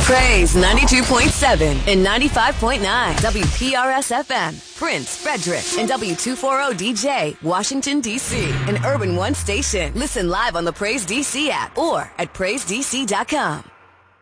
Praise 92.7 and 95.9 WPRS FM, Prince, Frederick, and W240DJ, Washington, D.C. An Urban One station. Listen live on the Praise DC app or at PraiseDC.com.